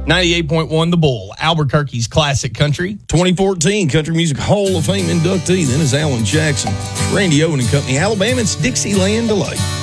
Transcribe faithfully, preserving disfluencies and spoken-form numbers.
ninety-eight point one The Bull, Albuquerque's classic country. twenty fourteen Country Music Hall of Fame inductee. Then is Alan Jackson. Randy Owen and Company. Alabama, it's Dixieland Delight.